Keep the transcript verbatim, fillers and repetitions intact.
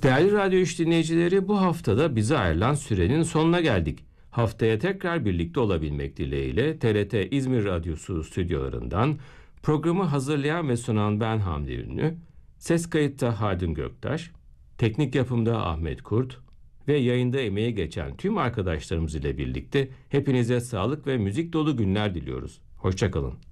Değerli radyo iş dinleyicileri, bu haftada bize ayrılan sürenin sonuna geldik. Haftaya tekrar birlikte olabilmek dileğiyle T R T İzmir Radyosu stüdyolarından programı hazırlayan ve sunan ben Hamdi Ünlü, ses kayıtta Haldun Göktaş, teknik yapımda Ahmet Kurt ve yayında emeği geçen tüm arkadaşlarımız ile birlikte hepinize sağlık ve müzik dolu günler diliyoruz. Hoşça kalın.